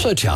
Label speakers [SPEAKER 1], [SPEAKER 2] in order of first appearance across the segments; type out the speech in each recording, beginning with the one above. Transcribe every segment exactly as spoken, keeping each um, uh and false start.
[SPEAKER 1] Trzecia.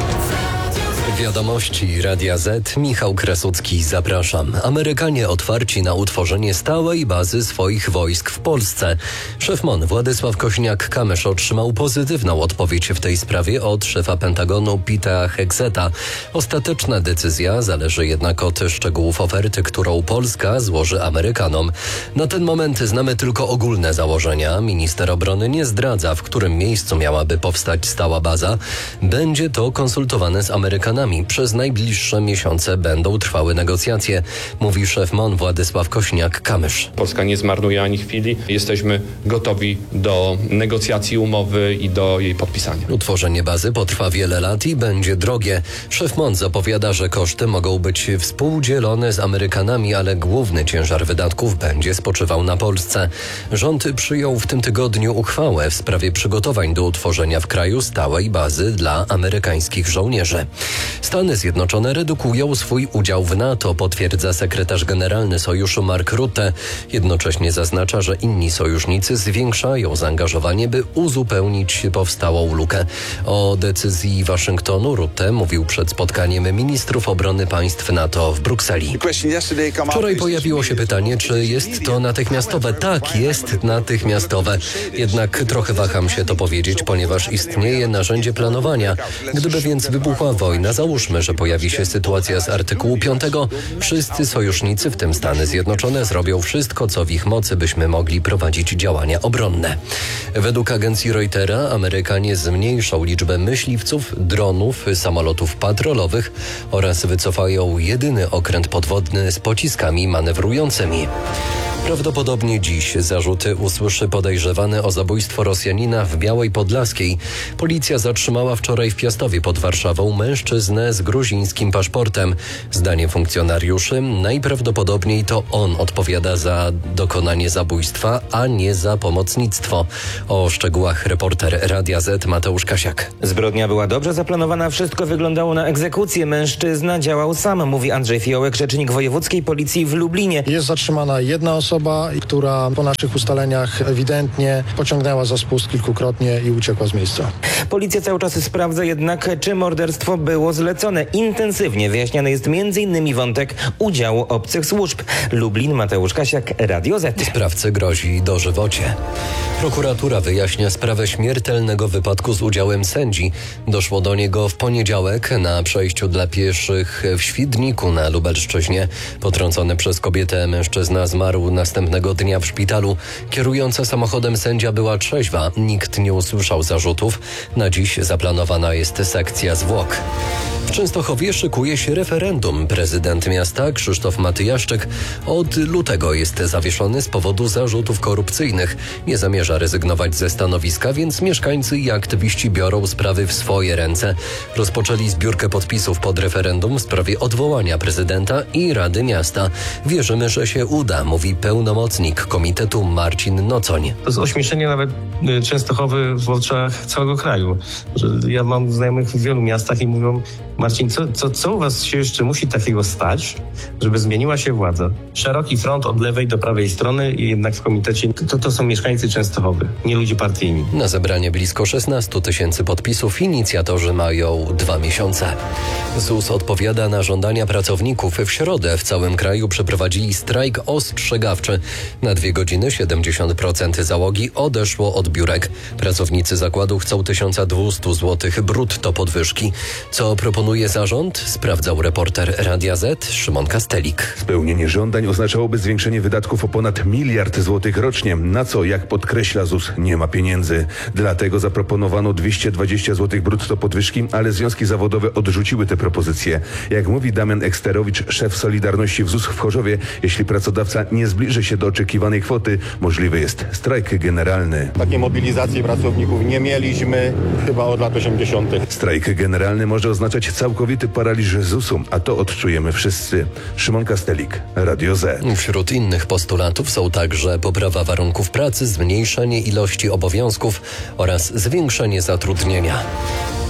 [SPEAKER 1] Wiadomości Radia Z. Michał Krasucki, zapraszam. Amerykanie otwarci na utworzenie stałej bazy swoich wojsk w Polsce. Szef M O N Władysław Kosiniak-Kamysz otrzymał pozytywną odpowiedź w tej sprawie od szefa Pentagonu Petera Hegseta. Ostateczna decyzja zależy jednak od szczegółów oferty, którą Polska złoży Amerykanom. Na ten moment znamy tylko ogólne założenia. Minister obrony nie zdradza, w którym miejscu miałaby powstać stała baza. Będzie to konsultowane z Amerykanami. Przez najbliższe miesiące będą trwały negocjacje, mówi szef M O N Władysław Kosiniak-Kamysz.
[SPEAKER 2] Polska nie zmarnuje ani chwili. Jesteśmy gotowi do negocjacji umowy i do jej podpisania.
[SPEAKER 1] Utworzenie bazy potrwa wiele lat i będzie drogie. Szef M O N zapowiada, że koszty mogą być współdzielone z Amerykanami, ale główny ciężar wydatków będzie spoczywał na Polsce. Rząd przyjął w tym tygodniu uchwałę w sprawie przygotowań do utworzenia w kraju stałej bazy dla amerykańskich żołnierzy. Stany Zjednoczone redukują swój udział w NATO, potwierdza sekretarz generalny sojuszu Mark Rutte. Jednocześnie zaznacza, że inni sojusznicy zwiększają zaangażowanie, by uzupełnić powstałą lukę. O decyzji Waszyngtonu Rutte mówił przed spotkaniem ministrów obrony państw NATO w Brukseli. Wczoraj pojawiło się pytanie, czy jest to natychmiastowe. Tak, jest natychmiastowe. Jednak trochę waham się to powiedzieć, ponieważ istnieje narzędzie planowania. Gdyby więc wybuchła wojna, załóżmy, że pojawi się sytuacja z artykułu piątego. Wszyscy sojusznicy, w tym Stany Zjednoczone, zrobią wszystko, co w ich mocy, byśmy mogli prowadzić działania obronne. Według agencji Reutera Amerykanie zmniejszą liczbę myśliwców, dronów, samolotów patrolowych oraz wycofają jedyny okręt podwodny z pociskami manewrującymi. Prawdopodobnie dziś zarzuty usłyszy podejrzewany o zabójstwo Rosjanina w Białej Podlaskiej. Policja zatrzymała wczoraj w Piastowie pod Warszawą mężczyznę z gruzińskim paszportem. Zdaniem funkcjonariuszy najprawdopodobniej to on odpowiada za dokonanie zabójstwa, a nie za pomocnictwo. O szczegółach reporter Radia Z Mateusz Kasiak.
[SPEAKER 3] Zbrodnia była dobrze zaplanowana, wszystko wyglądało na egzekucję. Mężczyzna działał sam, mówi Andrzej Fiołek, rzecznik wojewódzkiej policji w Lublinie.
[SPEAKER 4] Jest zatrzymana jedna osoba. Osoba, która po naszych ustaleniach ewidentnie pociągnęła za spust kilkukrotnie i uciekła z miejsca.
[SPEAKER 3] Policja cały czas sprawdza jednak, czy morderstwo było zlecone. Intensywnie wyjaśniany jest między innymi wątek udziału obcych służb. Lublin, Mateusz Kasiak, Radio Z.
[SPEAKER 1] Sprawcy grozi dożywocie. Prokuratura wyjaśnia sprawę śmiertelnego wypadku z udziałem sędzi. Doszło do niego w poniedziałek na przejściu dla pieszych w Świdniku na Lubelszczyźnie. Potrącony przez kobietę mężczyzna zmarł następnego dnia w szpitalu. Kierująca samochodem sędzia była trzeźwa. Nikt nie usłyszał zarzutów. Na dziś zaplanowana jest sekcja zwłok. W Częstochowie szykuje się referendum. Prezydent miasta Krzysztof Matyjaszczyk od lutego jest zawieszony z powodu zarzutów korupcyjnych. Nie zamierza rezygnować ze stanowiska, więc mieszkańcy i aktywiści biorą sprawy w swoje ręce. Rozpoczęli zbiórkę podpisów pod referendum w sprawie odwołania prezydenta i Rady Miasta. Wierzymy, że się uda, mówi pełnomocnik komitetu Marcin Nocoń.
[SPEAKER 5] To jest ośmieszenie nawet Częstochowy w oczach całego kraju. Że ja mam znajomych w wielu miastach i mówią: Marcin, co, co, co u was się jeszcze musi takiego stać, żeby zmieniła się władza? Szeroki front od lewej do prawej strony i jednak w komitecie to, to są mieszkańcy Częstochowy, nie ludzie partyjni.
[SPEAKER 1] Na zebranie blisko szesnaście tysięcy podpisów inicjatorzy mają dwa miesiące. Z U S odpowiada na żądania pracowników. W środę w całym kraju przeprowadzili strajk ostrzegawczy. Na dwie godziny siedemdziesiąt procent załogi odeszło od biurek. Pracownicy zakładu chcą tysiąc dwieście złotych brutto podwyżki. Co proponuje zarząd? Sprawdzał reporter Radia Z Szymon Kastelik.
[SPEAKER 6] Spełnienie żądań oznaczałoby zwiększenie wydatków o ponad miliard złotych rocznie, na co, jak podkreśla Z U S, nie ma pieniędzy. Dlatego zaproponowano dwieście dwadzieścia złotych brutto podwyżki, ale związki zawodowe odrzuciły te propozycje. Jak mówi Damian Eksterowicz, szef Solidarności w Z U S w Chorzowie, jeśli pracodawca nie zbliży się do oczekiwanej kwoty, możliwy jest strajk generalny.
[SPEAKER 7] Takiej mobilizacji pracowników nie mieliśmy chyba od lat osiemdziesiątych.
[SPEAKER 6] Strajk generalny może oznaczać całkowity paraliż Z U S u, a to odczujemy wszyscy. Szymon Kastelik, Radio Z.
[SPEAKER 1] Wśród innych postulatów są także poprawa warunków pracy, zmniejszenie ilości obowiązków oraz zwiększenie zatrudnienia.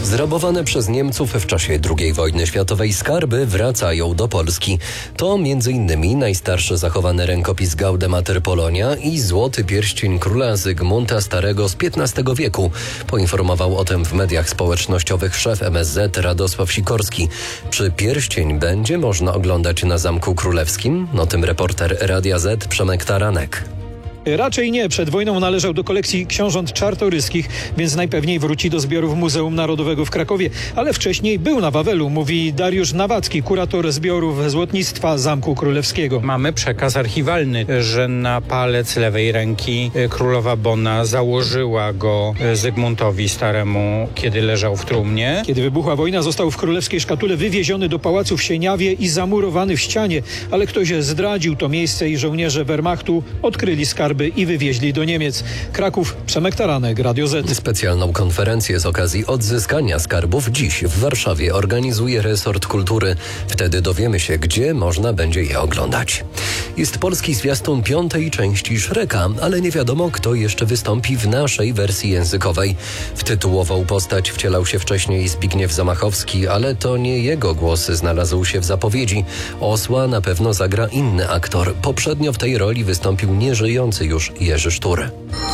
[SPEAKER 1] Zrabowane przez Niemców w czasie drugiej wojny światowej skarby wracają do Polski. To między innymi najstarszy zachowany rękopis Gaudemater Polonia i złoty pierścień króla Zygmunta Starego z piętnastego wieku. Poinformował o tym w mediach społecznościowych szef M S Z Radosław Sikorski. Czy pierścień będzie można oglądać na Zamku Królewskim? O tym reporter Radia Z Przemek Taranek.
[SPEAKER 8] Raczej nie. Przed wojną należał do kolekcji książąt czartoryskich, więc najpewniej wróci do zbiorów Muzeum Narodowego w Krakowie. Ale wcześniej był na Wawelu, mówi Dariusz Nawacki, kurator zbiorów złotnictwa Zamku Królewskiego.
[SPEAKER 9] Mamy przekaz archiwalny, że na palec lewej ręki królowa Bona założyła go Zygmuntowi Staremu, kiedy leżał w trumnie.
[SPEAKER 8] Kiedy wybuchła wojna, został w królewskiej szkatule wywieziony do pałacu w Sieniawie i zamurowany w ścianie, ale ktoś zdradził to miejsce i żołnierze Wehrmachtu odkryli skarb i wywieźli do Niemiec. Kraków, Przemek Taranek, Radio Z.
[SPEAKER 1] Specjalną konferencję z okazji odzyskania skarbów dziś w Warszawie organizuje resort kultury. Wtedy dowiemy się, gdzie można będzie je oglądać. Jest polski zwiastun piątej części Shreka, ale nie wiadomo, kto jeszcze wystąpi w naszej wersji językowej. W tytułową postać wcielał się wcześniej Zbigniew Zamachowski, ale to nie jego głos znalazł się w zapowiedzi. Osła na pewno zagra inny aktor. Poprzednio w tej roli wystąpił nieżyjący już Jerzy Sztur.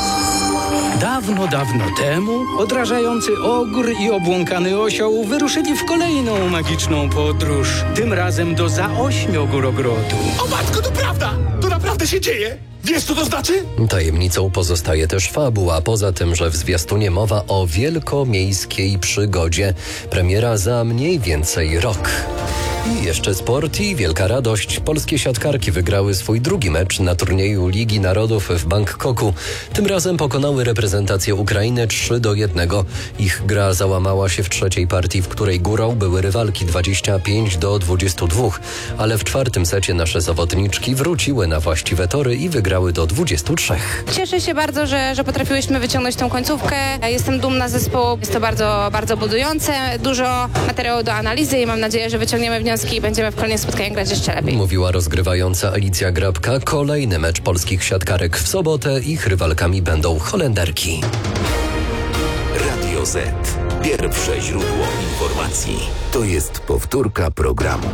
[SPEAKER 10] Dawno, dawno temu odrażający ogr i obłąkany osioł wyruszyli w kolejną magiczną podróż. Tym razem do zaośmiogrodu.
[SPEAKER 11] O matko, to prawda! To naprawdę się dzieje! Wiesz, co to znaczy?
[SPEAKER 1] Tajemnicą pozostaje też fabuła. Poza tym, że w zwiastunie mowa o wielkomiejskiej przygodzie. Premiera za mniej więcej rok. I jeszcze sport i wielka radość. Polskie siatkarki wygrały swój drugi mecz na turnieju Ligi Narodów w Bangkoku. Tym razem pokonały reprezentację Ukrainy trzy do jednego. Ich gra załamała się w trzeciej partii, w której górą były rywalki dwadzieścia pięć do dwudziestu dwóch. Ale w czwartym secie nasze zawodniczki wróciły na właściwe tory i wygrały do dwudziestu trzech.
[SPEAKER 12] Cieszę się bardzo, że, że potrafiłyśmy wyciągnąć tą końcówkę. Jestem dumna z zespołu. Jest to bardzo, bardzo budujące. Dużo materiału do analizy i mam nadzieję, że wyciągniemy wnioski i będziemy w kolejnych spotkaniach grać jeszcze lepiej.
[SPEAKER 1] Mówiła rozgrywająca Alicja Grabka. Kolejny mecz polskich siatkarek w sobotę. Ich rywalkami będą Holenderki.
[SPEAKER 13] Radio Z. Pierwsze źródło informacji. To jest powtórka programu.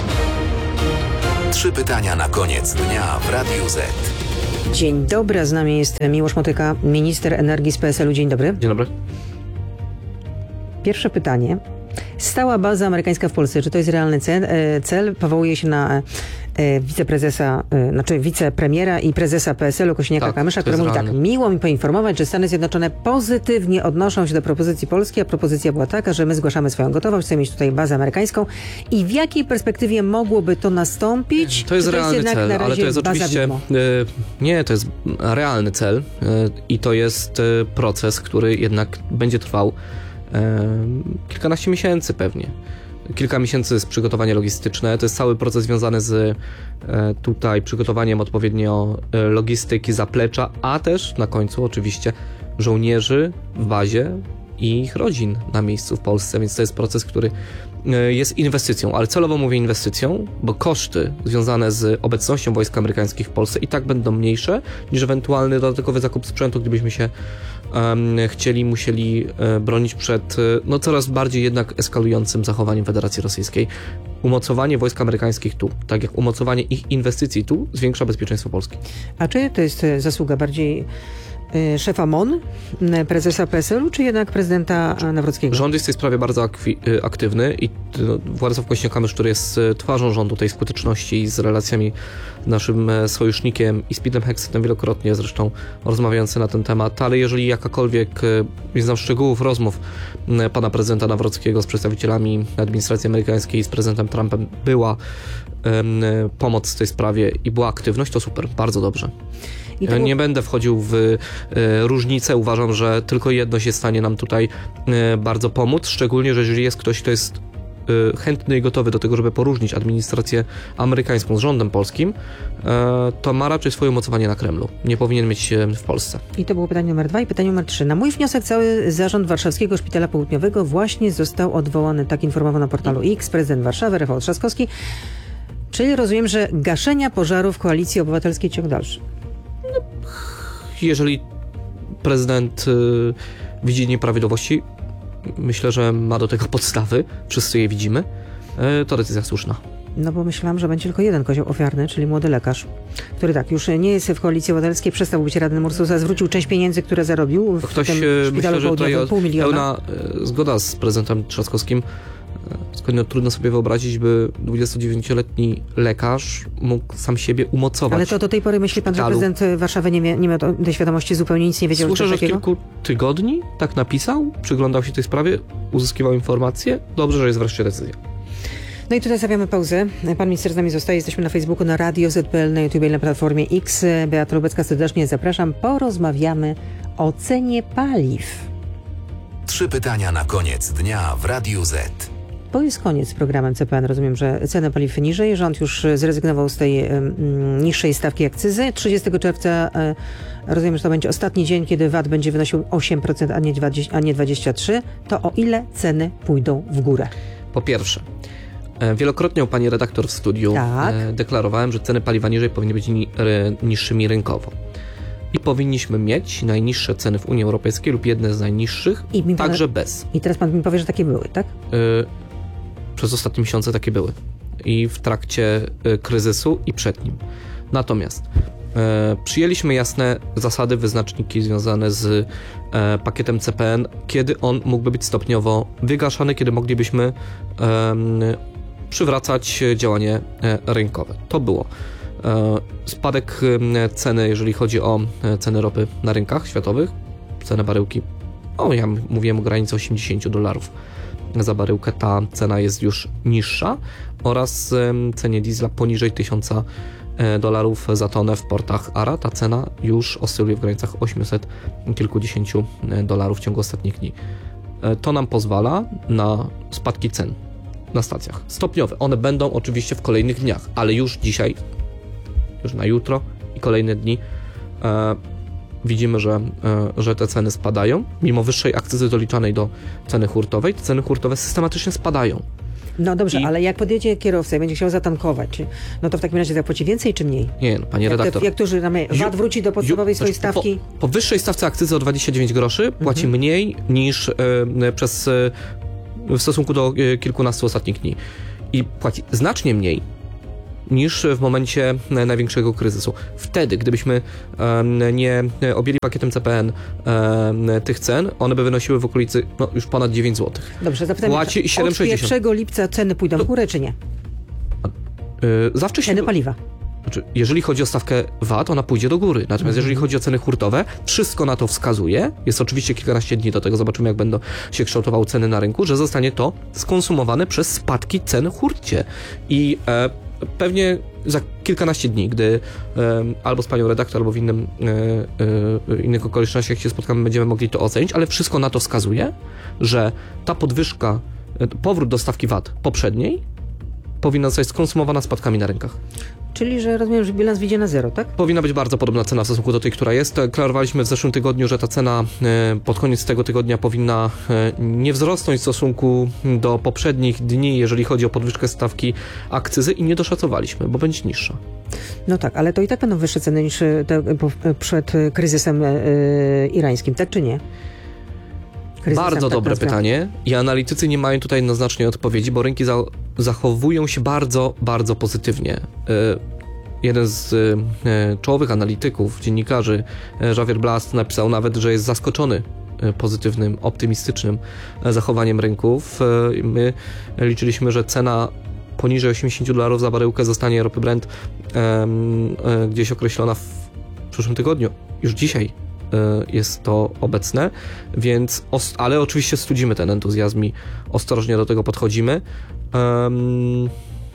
[SPEAKER 13] Trzy pytania na koniec dnia w Radiu Z.
[SPEAKER 14] Dzień dobry, a z nami jest Miłosz Motyka, minister energii z P S L-u. Dzień dobry.
[SPEAKER 15] Dzień dobry.
[SPEAKER 14] Pierwsze pytanie. Stała baza amerykańska w Polsce, czy to jest realny cel? cel? Powołuje się na e, wiceprezesa, e, znaczy wicepremiera i prezesa P S L-u Kosiniaka-Kamysza,
[SPEAKER 15] tak,
[SPEAKER 14] który mówi
[SPEAKER 15] realny.
[SPEAKER 14] tak: miło mi poinformować, że Stany Zjednoczone pozytywnie odnoszą się do propozycji Polski, a propozycja była taka, że my zgłaszamy swoją gotowość, chcemy mieć tutaj bazę amerykańską i w jakiej perspektywie mogłoby to nastąpić?
[SPEAKER 15] To jest
[SPEAKER 14] czy to
[SPEAKER 15] realny
[SPEAKER 14] jest
[SPEAKER 15] cel,
[SPEAKER 14] na razie
[SPEAKER 15] ale to jest
[SPEAKER 14] baza
[SPEAKER 15] oczywiście...
[SPEAKER 14] widmo?
[SPEAKER 15] Y, nie, to jest realny cel y, i to jest y, proces, który jednak będzie trwał kilkanaście miesięcy pewnie. Kilka miesięcy jest przygotowanie logistyczne. To jest cały proces związany z tutaj przygotowaniem odpowiednio logistyki, zaplecza, a też na końcu oczywiście żołnierzy w bazie i ich rodzin na miejscu w Polsce, więc to jest proces, który jest inwestycją, ale celowo mówię inwestycją, bo koszty związane z obecnością wojsk amerykańskich w Polsce i tak będą mniejsze niż ewentualny dodatkowy zakup sprzętu, gdybyśmy się um, chcieli, musieli um, bronić przed no, coraz bardziej jednak eskalującym zachowaniem Federacji Rosyjskiej. Umocowanie wojsk amerykańskich tu, tak jak umocowanie ich inwestycji tu, zwiększa bezpieczeństwo Polski.
[SPEAKER 14] A czy to jest zasługa bardziej szefa M O N, prezesa P S L-u, czy jednak prezydenta Nawrockiego?
[SPEAKER 15] Rząd jest w tej sprawie bardzo aktywny i no, Władysław Kosiniak-Kamysz, który jest twarzą rządu tej skuteczności z relacjami z naszym sojusznikiem i z Petem Heksetem wielokrotnie zresztą rozmawiający na ten temat, ale jeżeli jakakolwiek, nie znam szczegółów rozmów pana prezydenta Nawrockiego z przedstawicielami administracji amerykańskiej i z prezydentem Trumpem była um, pomoc w tej sprawie i była aktywność, to super, bardzo dobrze. Było... Nie będę wchodził w e, różnice. Uważam, że tylko jedno się stanie nam tutaj e, bardzo pomóc, szczególnie, że jeżeli jest ktoś, kto jest e, chętny i gotowy do tego, żeby poróżnić administrację amerykańską z rządem polskim, e, to ma raczej swoje umocowanie na Kremlu. Nie powinien mieć się w Polsce.
[SPEAKER 14] I to było pytanie numer dwa. I pytanie numer trzy. Na mój wniosek cały zarząd Warszawskiego Szpitala Południowego właśnie został odwołany, tak informował na portalu X prezydent Warszawy, Rafał Trzaskowski. Czyli rozumiem, że gaszenia pożarów Koalicji Obywatelskiej ciąg dalszy.
[SPEAKER 15] Jeżeli prezydent y, widzi nieprawidłowości, myślę, że ma do tego podstawy, wszyscy je widzimy, to decyzja słuszna.
[SPEAKER 14] No bo myślałam, że będzie tylko jeden kozioł ofiarny, czyli młody lekarz, który tak, już nie jest w Koalicji Obywatelskiej, przestał być radnym Ursusa, zwrócił część pieniędzy, które zarobił w
[SPEAKER 15] Ktoś,
[SPEAKER 14] tym szpitalu
[SPEAKER 15] myślę,
[SPEAKER 14] południowym, pół miliona.
[SPEAKER 15] Pełna zgoda z prezydentem Trzaskowskim. Skąd trudno sobie wyobrazić, by dwudziestodziewięcioletni lekarz mógł sam siebie umocować.
[SPEAKER 14] Ale to do tej pory myśli pan, że prezydent Warszawy nie, mia, nie miał tej świadomości, zupełnie nic nie wiedział?
[SPEAKER 15] Słyszę, że od
[SPEAKER 14] takiego?
[SPEAKER 15] kilku tygodni tak napisał, przyglądał się tej sprawie, uzyskiwał informacje. Dobrze, że jest wreszcie decyzja.
[SPEAKER 14] No i tutaj stawiamy pauzę. Pan minister z nami zostaje. Jesteśmy na Facebooku, na Radio Z P L, na YouTube i na Platformie X. Beata Lubecka, serdecznie zapraszam. Porozmawiamy o cenie paliw.
[SPEAKER 13] Trzy pytania na koniec dnia w Radiu Z.
[SPEAKER 14] To jest koniec z programem C P N. Rozumiem, że ceny paliw niżej. Rząd już zrezygnował z tej mm, niższej stawki akcyzy. trzydziestego czerwca y, rozumiem, że to będzie ostatni dzień, kiedy V A T będzie wynosił osiem procent, a nie, dwadzieścia, a nie dwadzieścia trzy procent. To o ile ceny pójdą w górę?
[SPEAKER 15] Po pierwsze, wielokrotnie u pani redaktor w studiu
[SPEAKER 14] tak.
[SPEAKER 15] deklarowałem, że ceny paliwa niżej powinny być ni- niższymi rynkowo. I powinniśmy mieć najniższe ceny w Unii Europejskiej lub jedne z najniższych,
[SPEAKER 14] I
[SPEAKER 15] także
[SPEAKER 14] pan,
[SPEAKER 15] bez.
[SPEAKER 14] I teraz pan mi powie, że takie były, tak?
[SPEAKER 15] Y- przez ostatnie miesiące takie były. I w trakcie y- kryzysu i przed nim. Natomiast y- przyjęliśmy jasne zasady, wyznaczniki związane z y- pakietem C P N, kiedy on mógłby być stopniowo wygaszany, kiedy moglibyśmy y- przywracać działanie y- rynkowe. To było. Spadek ceny, jeżeli chodzi o ceny ropy na rynkach światowych, cenę baryłki, o ja mówiłem o granicy osiemdziesiąt dolarów za baryłkę, ta cena jest już niższa oraz cenie diesla poniżej tysiąc dolarów za tonę w portach A R A, ta cena już oscyluje w granicach osiemset kilkudziesięciu dolarów w ciągu ostatnich dni. To nam pozwala na spadki cen na stacjach. Stopniowe. One będą oczywiście w kolejnych dniach, ale już dzisiaj, już na jutro i kolejne dni e, widzimy, że, e, że te ceny spadają. Mimo wyższej akcyzy doliczanej do ceny hurtowej, te ceny hurtowe systematycznie spadają.
[SPEAKER 14] No dobrze,
[SPEAKER 15] I...
[SPEAKER 14] ale jak podjedzie kierowca i będzie chciał zatankować, no to w takim razie zapłaci więcej czy mniej?
[SPEAKER 15] Nie, no, panie
[SPEAKER 14] jak
[SPEAKER 15] redaktor.
[SPEAKER 14] Te, jak to, że V A T wróci do podstawowej swojej
[SPEAKER 15] znaczy,
[SPEAKER 14] stawki?
[SPEAKER 15] Po, po wyższej stawce akcyzy o dwadzieścia dziewięć groszy płaci mhm. mniej niż e, przez e, w stosunku do e, kilkunastu ostatnich dni. I płaci znacznie mniej niż w momencie największego kryzysu. Wtedy, gdybyśmy um, nie objęli pakietem C P N um, tych cen, one by wynosiły w okolicy no, już ponad dziewięć złotych.
[SPEAKER 14] Dobrze, zapytam,
[SPEAKER 15] Płaci siedem sześćdziesiąt.
[SPEAKER 14] Od pierwszego lipca ceny pójdą w górę, czy nie?
[SPEAKER 15] Yy, za wcześnie.
[SPEAKER 14] Ceny paliwa.
[SPEAKER 15] Znaczy, jeżeli chodzi o stawkę V A T, ona pójdzie do góry. Natomiast mhm. jeżeli chodzi o ceny hurtowe, wszystko na to wskazuje, jest oczywiście kilkanaście dni do tego, zobaczymy jak będą się kształtowały ceny na rynku, że zostanie to skonsumowane przez spadki cen w hurcie. I e, pewnie za kilkanaście dni, gdy e, albo z panią redaktor, albo w innym, e, e, innych okolicznościach się spotkamy, będziemy mogli to ocenić, ale wszystko na to wskazuje, że ta podwyżka, e, powrót do stawki V A T poprzedniej powinna zostać skonsumowana spadkami na rynkach.
[SPEAKER 14] Czyli, że rozumiem, że bilans wyjdzie na zero, tak?
[SPEAKER 15] Powinna być bardzo podobna cena w stosunku do tej, która jest. Deklarowaliśmy w zeszłym tygodniu, że ta cena e, pod koniec tego tygodnia powinna e, nie wzrosnąć w stosunku do poprzednich dni, jeżeli chodzi o podwyżkę stawki akcyzy i nie doszacowaliśmy, bo będzie niższa.
[SPEAKER 14] No tak, ale to i tak będą wyższe ceny niż te, przed kryzysem e, irańskim, tak czy nie? Kryzysem,
[SPEAKER 15] bardzo
[SPEAKER 14] tak
[SPEAKER 15] dobre pytanie i analitycy nie mają tutaj jednoznacznej odpowiedzi, bo rynki za- zachowują się bardzo, bardzo pozytywnie. Y- jeden z y- czołowych analityków, dziennikarzy, y- Javier Blast napisał nawet, że jest zaskoczony y- pozytywnym, optymistycznym y- zachowaniem rynków. Y- my liczyliśmy, że cena poniżej osiemdziesiąt dolarów za baryłkę zostanie ropy Brent y- y- gdzieś określona w przyszłym tygodniu. Już dzisiaj jest to obecne, więc, os- ale oczywiście studzimy ten entuzjazm i ostrożnie do tego podchodzimy. Um,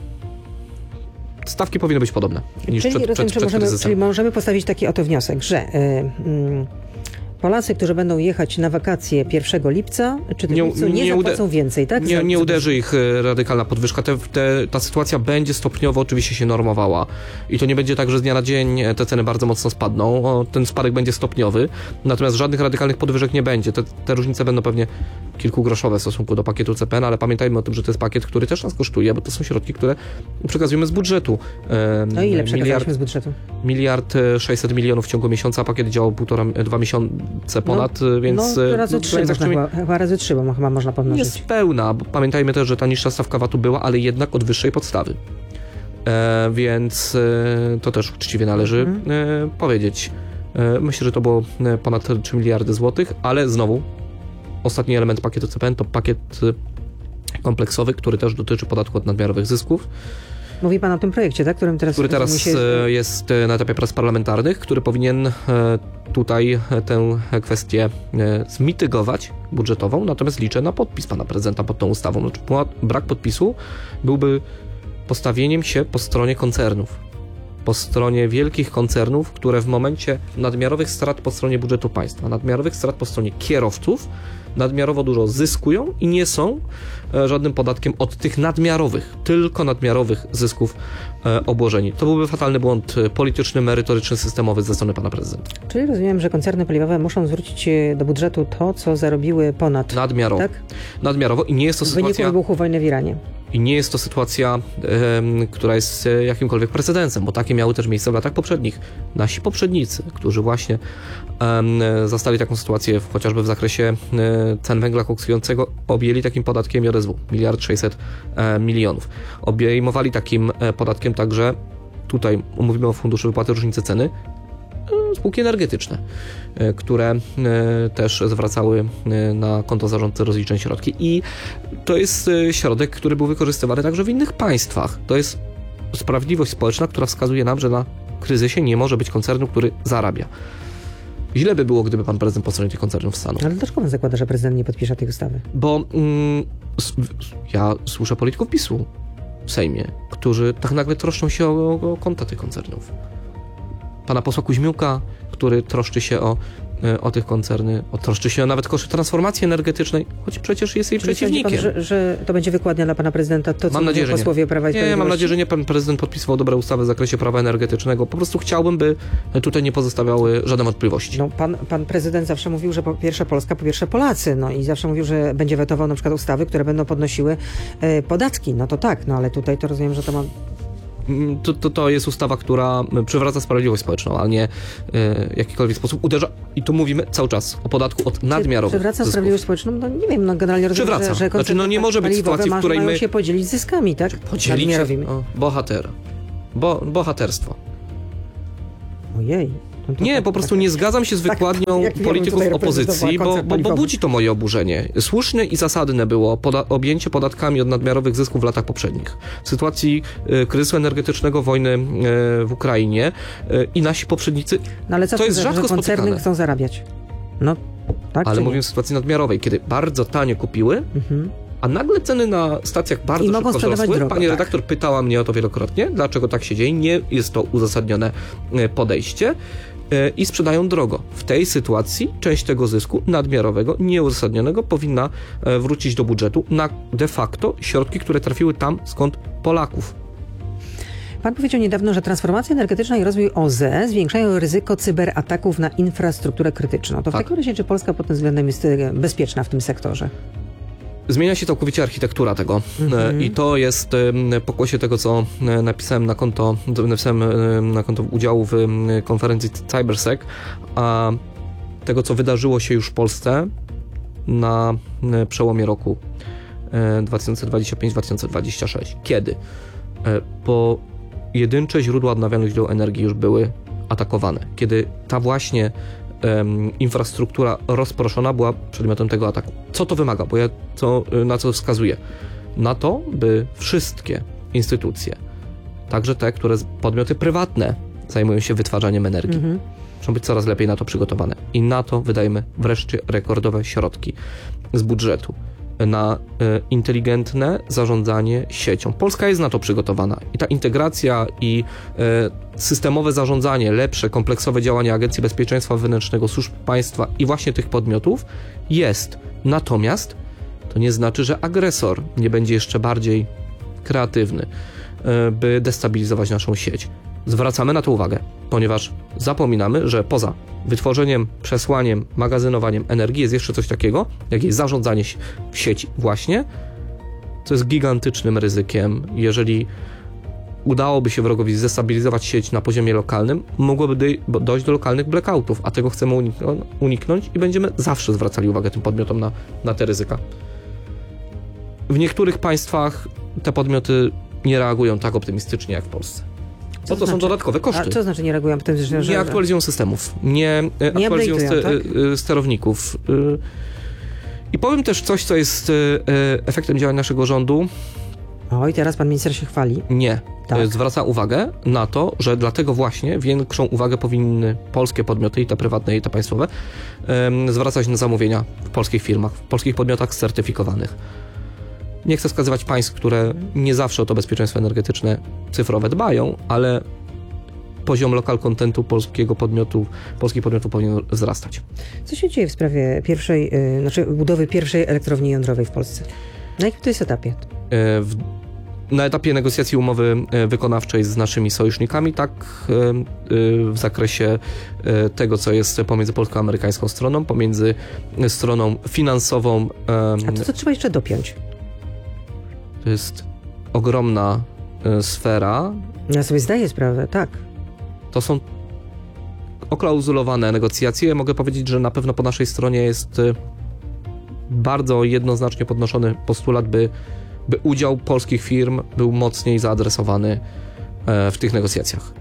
[SPEAKER 15] stawki powinny być podobne niż
[SPEAKER 14] czyli,
[SPEAKER 15] przed,
[SPEAKER 14] rozumiem,
[SPEAKER 15] przed, przed
[SPEAKER 14] możemy, czyli możemy postawić taki oto wniosek, że yy, yy, Polacy, którzy będą jechać na wakacje pierwszego lipca, czy nie, lipcu, nie, nie zapłacą ude- więcej, tak?
[SPEAKER 15] Nie, nie uderzy ich radykalna podwyżka. Te, te, ta sytuacja będzie stopniowo oczywiście się normowała. I to nie będzie tak, że z dnia na dzień te ceny bardzo mocno spadną. O, ten spadek będzie stopniowy. Natomiast żadnych radykalnych podwyżek nie będzie. Te, te różnice będą pewnie kilkugroszowe w stosunku do pakietu C P N, ale pamiętajmy o tym, że to jest pakiet, który też nas kosztuje, bo to są środki, które przekazujemy z budżetu.
[SPEAKER 14] No i ile przekazaliśmy z budżetu?
[SPEAKER 15] Miliard sześćset milionów w ciągu miesiąca, pakiet działał półtora, dwa miesiące, C ponad,
[SPEAKER 14] no,
[SPEAKER 15] więc...
[SPEAKER 14] No razy no, trzy, można, chyba, chyba razy trzy, bo chyba można pomnożyć.
[SPEAKER 15] Jest pełna, bo pamiętajmy też, że ta niższa stawka vatu była, ale jednak od wyższej podstawy. E, więc e, to też uczciwie należy mhm. e, powiedzieć. E, myślę, że to było ponad trzy miliardy złotych, ale znowu ostatni element pakietu C P N to pakiet kompleksowy, który też dotyczy podatku od nadmiarowych zysków.
[SPEAKER 14] Mówi pan o tym projekcie, tak? Którym teraz
[SPEAKER 15] który teraz się... jest na etapie prac parlamentarnych, który powinien tutaj tę kwestię zmitygować budżetową, natomiast liczę na podpis pana prezydenta pod tą ustawą. Znaczy, brak podpisu byłby postawieniem się po stronie koncernów, po stronie wielkich koncernów, które w momencie nadmiarowych strat po stronie budżetu państwa, nadmiarowych strat po stronie kierowców, nadmiarowo dużo zyskują i nie są e, żadnym podatkiem od tych nadmiarowych, tylko nadmiarowych zysków e, obłożeni. To byłby fatalny błąd polityczny, merytoryczny, systemowy ze strony pana prezydenta.
[SPEAKER 14] Czyli rozumiem, że koncerny paliwowe muszą zwrócić do budżetu to, co zarobiły ponad...
[SPEAKER 15] Nadmiarowo.
[SPEAKER 14] Tak?
[SPEAKER 15] Nadmiarowo i nie jest to
[SPEAKER 14] w
[SPEAKER 15] sytuacja...
[SPEAKER 14] W wyniku wybuchu wojny w Iranie.
[SPEAKER 15] I nie jest to sytuacja, e, która jest jakimkolwiek precedensem, bo takie miały też miejsce w latach poprzednich. Nasi poprzednicy, którzy właśnie e, zastali taką sytuację w, chociażby w zakresie e, cen węgla koksującego, objęli takim podatkiem J S W, miliard sześćset milionów. Obejmowali takim e, podatkiem także, tutaj mówimy o Funduszu Wypłaty Różnicy Ceny, spółki energetyczne, które też zwracały na konto zarządcy rozliczeń środki i to jest środek, który był wykorzystywany także w innych państwach. To jest sprawiedliwość społeczna, która wskazuje nam, że na kryzysie nie może być koncernu, który zarabia. Źle by było, gdyby pan prezydent po stronie tych koncernów stanął.
[SPEAKER 14] Ale dlaczego pan zakłada, że prezydent nie podpisze tej ustawy?
[SPEAKER 15] Bo mm, ja słyszę polityków PiSu w Sejmie, którzy tak nagle troszczą się o, o konta tych koncernów. Pana posła Kuźmiuka, który troszczy się o, o tych koncerny, o, troszczy się o nawet koszty transformacji energetycznej, choć przecież jest jej
[SPEAKER 14] Czyli
[SPEAKER 15] przeciwnikiem.
[SPEAKER 14] Pan, że, że to będzie wykładnia dla pana prezydenta, to co
[SPEAKER 15] mam nadzieję,
[SPEAKER 14] posłowie Prawa i Sprawiedliwości?
[SPEAKER 15] Nie, mam nadzieję, że nie pan prezydent podpisywał dobre ustawy w zakresie prawa energetycznego. Po prostu chciałbym, by tutaj nie pozostawiały żadne wątpliwości.
[SPEAKER 14] No, pan, pan prezydent zawsze mówił, że po pierwsze Polska, po pierwsze Polacy. No i zawsze mówił, że będzie wetował na przykład ustawy, które będą podnosiły e, podatki. No to tak, no ale tutaj to rozumiem, że to ma...
[SPEAKER 15] To, to, to jest ustawa, która przywraca sprawiedliwość społeczną, ale nie w e, jakikolwiek sposób uderza, i tu mówimy cały czas o podatku od nadmiarowych
[SPEAKER 14] Przywraca
[SPEAKER 15] zysków.
[SPEAKER 14] sprawiedliwość społeczną? No nie wiem, no generalnie rozumiem,
[SPEAKER 15] Przywraca.
[SPEAKER 14] że, że
[SPEAKER 15] znaczy, no nie może być sytuacji, w której
[SPEAKER 14] mają
[SPEAKER 15] my...
[SPEAKER 14] się podzielić zyskami, tak?
[SPEAKER 15] Podzielić się? O, bohater. Bo, bohaterstwo.
[SPEAKER 14] Ojej. No
[SPEAKER 15] nie,
[SPEAKER 14] tak,
[SPEAKER 15] po prostu
[SPEAKER 14] tak,
[SPEAKER 15] nie zgadzam się z wykładnią
[SPEAKER 14] tak,
[SPEAKER 15] polityków opozycji, bo, bo, bo budzi to moje oburzenie. Słuszne i zasadne było poda- objęcie podatkami od nadmiarowych zysków w latach poprzednich. W sytuacji y, kryzysu energetycznego, wojny y, w Ukrainie y, i nasi poprzednicy,
[SPEAKER 14] no, ale co
[SPEAKER 15] to jest
[SPEAKER 14] że,
[SPEAKER 15] rzadko
[SPEAKER 14] że koncerny
[SPEAKER 15] spotykane.
[SPEAKER 14] chcą zarabiać. No, tak,
[SPEAKER 15] ale
[SPEAKER 14] mówię
[SPEAKER 15] mówimy w sytuacji nadmiarowej, kiedy bardzo tanie kupiły, mhm. a nagle ceny na stacjach bardzo
[SPEAKER 14] I
[SPEAKER 15] szybko wzrosły.
[SPEAKER 14] drogo,
[SPEAKER 15] Pani
[SPEAKER 14] tak.
[SPEAKER 15] redaktor pytała mnie o to wielokrotnie, dlaczego tak się dzieje. Nie jest to uzasadnione podejście. I sprzedają drogo. W tej sytuacji część tego zysku nadmiarowego, nieuzasadnionego powinna wrócić do budżetu na de facto środki, które trafiły tam, skąd Polaków.
[SPEAKER 14] Pan powiedział niedawno, że transformacja energetyczna i rozwój O Z E zwiększają ryzyko cyberataków na infrastrukturę krytyczną. To w
[SPEAKER 15] tak.
[SPEAKER 14] takim razie, czy Polska pod tym względem jest bezpieczna w tym sektorze?
[SPEAKER 15] Zmienia się całkowicie architektura tego mhm. i to jest pokłosie tego, co napisałem na konto, napisałem na konto udziału w konferencji CyberSec, a tego, co wydarzyło się już w Polsce na przełomie roku dwa tysiące dwudziestego piątego dwa tysiące dwudziestego szóstego. Kiedy? Pojedyncze źródła odnawialnych źródeł energii już były atakowane. Kiedy ta właśnie infrastruktura rozproszona była przedmiotem tego ataku. Co to wymaga? Bo ja to, na co wskazuję? Na to, by wszystkie instytucje, także te, które podmioty prywatne zajmują się wytwarzaniem energii, mhm. muszą być coraz lepiej na to przygotowane. I na to wydajemy wreszcie rekordowe środki z budżetu na e, inteligentne zarządzanie siecią. Polska jest na to przygotowana i ta integracja i e, systemowe zarządzanie, lepsze, kompleksowe działania Agencji Bezpieczeństwa Wewnętrznego, służb państwa i właśnie tych podmiotów jest. Natomiast to nie znaczy, że agresor nie będzie jeszcze bardziej kreatywny, e, by destabilizować naszą sieć. Zwracamy na to uwagę, ponieważ zapominamy, że poza wytworzeniem, przesłaniem, magazynowaniem energii jest jeszcze coś takiego, jak jest zarządzanie w sieci właśnie, co jest gigantycznym ryzykiem, jeżeli udałoby się wrogowi zestabilizować sieć na poziomie lokalnym, mogłoby dojść do lokalnych blackoutów, a tego chcemy uniknąć i będziemy zawsze zwracali uwagę tym podmiotom na, na te ryzyka. W niektórych państwach te podmioty nie reagują tak optymistycznie jak w Polsce. Co to znaczy? Są dodatkowe koszty.
[SPEAKER 14] A co znaczy nie reagują optymistycznie?
[SPEAKER 15] Nie aktualizują systemów, nie, nie aktualizują ste, tak? sterowników. I powiem też coś, co jest efektem działań naszego rządu.
[SPEAKER 14] Oj, teraz pan minister się chwali.
[SPEAKER 15] Nie. Tak. Zwraca uwagę na to, że dlatego właśnie większą uwagę powinny polskie podmioty, i te prywatne, i te państwowe, um, zwracać na zamówienia w polskich firmach, w polskich podmiotach certyfikowanych. Nie chcę wskazywać państw, które nie zawsze o to bezpieczeństwo energetyczne cyfrowe dbają, ale poziom local contentu polskiego podmiotu, polskich podmiotów powinien wzrastać.
[SPEAKER 14] Co się dzieje w sprawie pierwszej, yy, znaczy budowy pierwszej elektrowni jądrowej w Polsce? Na jakim to jest etapie?
[SPEAKER 15] W, na etapie negocjacji umowy wykonawczej z naszymi sojusznikami, tak w zakresie tego, co jest pomiędzy polsko-amerykańską stroną, pomiędzy stroną finansową.
[SPEAKER 14] A to co trzeba jeszcze dopiąć?
[SPEAKER 15] To jest ogromna sfera.
[SPEAKER 14] Ja sobie zdaję sprawę, tak.
[SPEAKER 15] To są oklauzulowane negocjacje. Mogę powiedzieć, że na pewno po naszej stronie jest bardzo jednoznacznie podnoszony postulat, by, by udział polskich firm był mocniej zaadresowany w tych negocjacjach.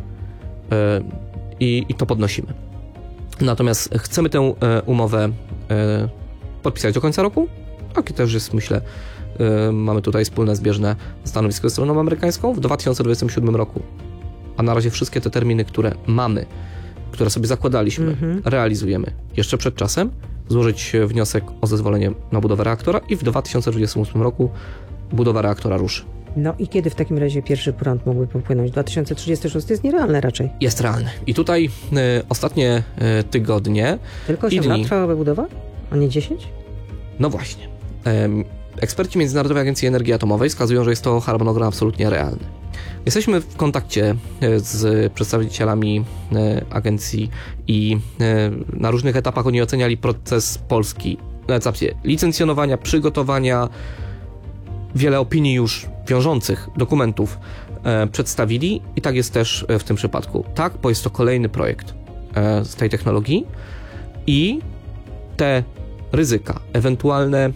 [SPEAKER 15] I, i to podnosimy. Natomiast chcemy tę umowę podpisać do końca roku. Takie też jest, myślę, mamy tutaj wspólne, zbieżne stanowisko ze stroną amerykańską w dwa tysiące dwudziestym siódmym roku. A na razie wszystkie te terminy, które mamy, które sobie zakładaliśmy, mm-hmm. realizujemy jeszcze przed czasem, złożyć wniosek o zezwolenie na budowę reaktora i w dwa tysiące dwudziestym ósmym roku budowa reaktora ruszy.
[SPEAKER 14] No i kiedy w takim razie pierwszy prąd mógłby popłynąć? dwa tysiące trzydziesty szósty jest nierealne raczej.
[SPEAKER 15] Jest realny. I tutaj y, ostatnie y, tygodnie...
[SPEAKER 14] Tylko osiem lat trwałaby budowa, a nie dziesięć?
[SPEAKER 15] No właśnie. Y, Eksperci Międzynarodowej Agencji Energii Atomowej wskazują, że jest to harmonogram absolutnie realny. Jesteśmy w kontakcie z przedstawicielami agencji i na różnych etapach oni oceniali proces polski na etapie licencjonowania, przygotowania. Wiele opinii już wiążących dokumentów przedstawili i tak jest też w tym przypadku. Tak, bo jest to kolejny projekt z tej technologii i te ryzyka, ewentualne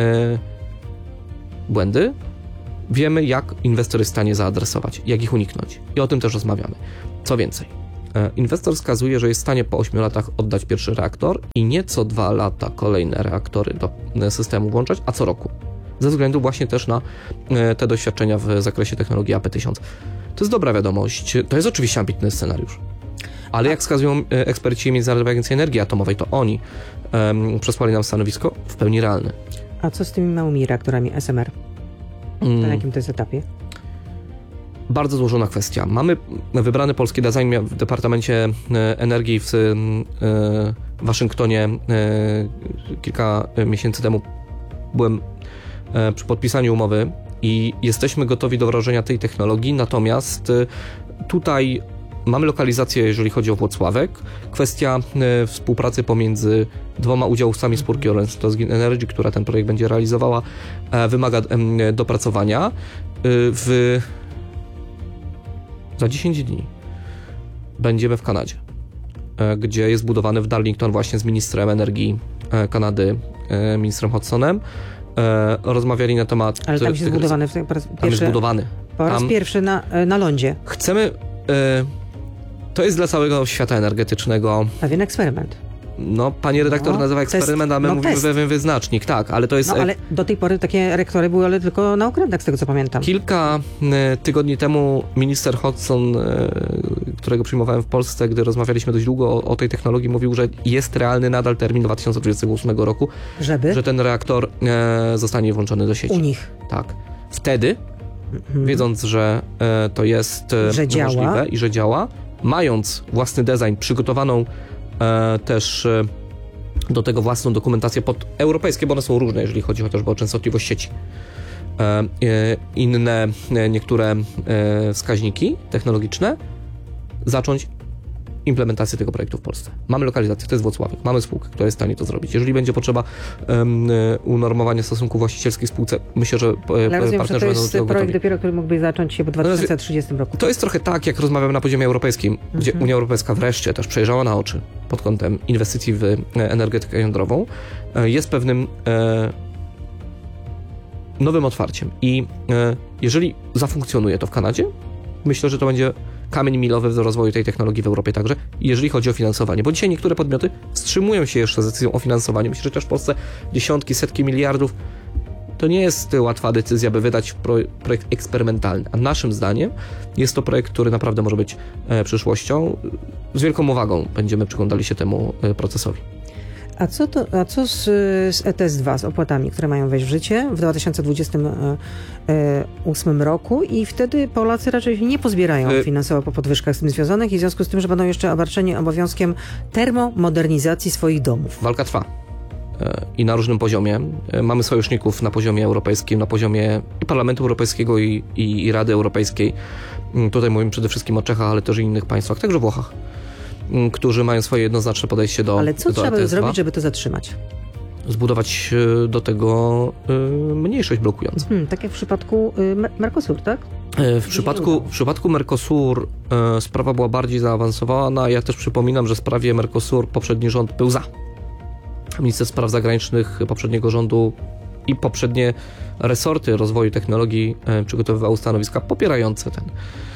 [SPEAKER 15] błędy, wiemy, jak inwestor jest w stanie zaadresować, jak ich uniknąć. I o tym też rozmawiamy. Co więcej, inwestor wskazuje, że jest w stanie po ośmiu latach oddać pierwszy reaktor i nie co dwa lata kolejne reaktory do systemu włączać, a co roku. Ze względu właśnie też na te doświadczenia w zakresie technologii A P tysiąc. To jest dobra wiadomość. To jest oczywiście ambitny scenariusz. Ale jak wskazują eksperci Międzynarodowej Agencji Energii Atomowej, to oni um, przesłali nam stanowisko w pełni realne.
[SPEAKER 14] A co z tymi małymi reaktorami S M R?
[SPEAKER 15] Mm.
[SPEAKER 14] Na jakim to jest etapie?
[SPEAKER 15] Bardzo złożona kwestia. Mamy wybrany polski design w Departamencie Energii w Waszyngtonie kilka miesięcy temu. Byłem przy podpisaniu umowy i jesteśmy gotowi do wdrożenia tej technologii, natomiast tutaj mamy lokalizację, jeżeli chodzi o Włocławek. Kwestia e, współpracy pomiędzy dwoma udziałowcami spółki Orlen Trosgin Energy, która ten projekt będzie realizowała, e, wymaga e, dopracowania. E, w... Za dziesięć dni będziemy w Kanadzie, e, gdzie jest budowany w Darlington właśnie z ministrem energii e, Kanady, e, ministrem Hodgsonem. E, rozmawiali na temat...
[SPEAKER 14] Ale tam jest tych, zbudowany w po raz
[SPEAKER 15] pierwszy, Tam jest budowany.
[SPEAKER 14] Po raz
[SPEAKER 15] tam
[SPEAKER 14] pierwszy na, na lądzie.
[SPEAKER 15] Chcemy... E, To jest dla całego świata energetycznego.
[SPEAKER 14] Pewien eksperyment.
[SPEAKER 15] No, pani redaktor
[SPEAKER 14] no,
[SPEAKER 15] nazywa eksperyment,
[SPEAKER 14] test,
[SPEAKER 15] a my
[SPEAKER 14] no,
[SPEAKER 15] mówimy
[SPEAKER 14] test.
[SPEAKER 15] pewien wyznacznik, tak, ale to jest...
[SPEAKER 14] No, ale do tej pory takie reaktory były ale tylko na okrętach, z tego co pamiętam.
[SPEAKER 15] Kilka y, tygodni temu minister Hodgson, y, którego przyjmowałem w Polsce, gdy rozmawialiśmy dość długo o, o tej technologii, mówił, że jest realny nadal termin dwa tysiące dwudziestego ósmego roku,
[SPEAKER 14] Żeby?
[SPEAKER 15] że ten reaktor y, zostanie włączony do sieci.
[SPEAKER 14] U nich.
[SPEAKER 15] Tak. Wtedy, mhm. wiedząc, że y, to jest y,
[SPEAKER 14] że
[SPEAKER 15] możliwe
[SPEAKER 14] działa.
[SPEAKER 15] i że działa, mając własny design, przygotowaną e, też e, do tego własną dokumentację pod europejskie, bo one są różne, jeżeli chodzi chociażby o częstotliwość sieci. E, e, inne, e, niektóre e, wskaźniki technologiczne zacząć implementację tego projektu w Polsce. Mamy lokalizację, to jest Włocławek, mamy spółkę, która jest w stanie to zrobić. Jeżeli będzie potrzeba um, unormowania stosunków właścicielskich w spółce, myślę, że
[SPEAKER 14] Ale rozumiem, że to jest projekt
[SPEAKER 15] gotowi.
[SPEAKER 14] dopiero, który mógłby zacząć się po dwa tysiące trzydziestym roku.
[SPEAKER 15] To jest trochę tak, jak rozmawiamy na poziomie europejskim, mhm. gdzie Unia Europejska wreszcie też przejrzała na oczy pod kątem inwestycji w energetykę jądrową. Jest pewnym e, nowym otwarciem i e, jeżeli zafunkcjonuje to w Kanadzie, myślę, że to będzie kamień milowy do rozwoju tej technologii w Europie także, jeżeli chodzi o finansowanie, bo dzisiaj niektóre podmioty wstrzymują się jeszcze z decyzją o finansowaniu. Myślę, że też w Polsce dziesiątki, setki miliardów to nie jest łatwa decyzja, by wydać projekt eksperymentalny, a naszym zdaniem jest to projekt, który naprawdę może być e, przyszłością. Z wielką uwagą będziemy przyglądali się temu e, procesowi.
[SPEAKER 14] A co, to, a co z, z E T S dwa, z opłatami, które mają wejść w życie w dwa tysiące dwudziestym ósmym roku i wtedy Polacy raczej nie pozbierają y- finansowo po podwyżkach z tym związanych i w związku z tym, że będą jeszcze obarczeni obowiązkiem termomodernizacji swoich domów.
[SPEAKER 15] Walka trwa. I na różnym poziomie. Mamy sojuszników na poziomie europejskim, na poziomie i Parlamentu Europejskiego i, i, i Rady Europejskiej. Tutaj mówimy przede wszystkim o Czechach, ale też i innych państwach, także Włochach, którzy mają swoje jednoznaczne podejście do
[SPEAKER 14] Ale co
[SPEAKER 15] do
[SPEAKER 14] trzeba
[SPEAKER 15] E T S dwa.
[SPEAKER 14] zrobić, żeby to zatrzymać?
[SPEAKER 15] Zbudować do tego y, mniejszość blokującą.
[SPEAKER 14] Hmm, tak jak w przypadku y, Mercosur, tak?
[SPEAKER 15] W przypadku, w przypadku Mercosur y, sprawa była bardziej zaawansowana. Ja też przypominam, że w sprawie Mercosur poprzedni rząd był za. Minister Spraw Zagranicznych poprzedniego rządu i poprzednie resorty rozwoju technologii y, przygotowywały stanowiska popierające ten,